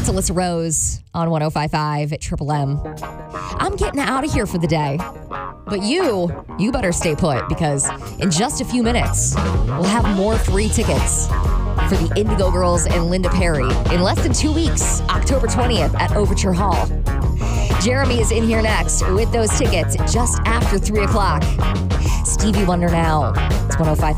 Alyssa Rose on 105.5 at Triple M. I'm getting out of here for the day. But you better stay put because in just a few minutes, we'll have more free tickets for the Indigo Girls and Linda Perry in less than 2 weeks, October 20th at Overture Hall. Jeremy is in here next with those tickets just after 3 o'clock. Stevie Wonder now. It's 105.5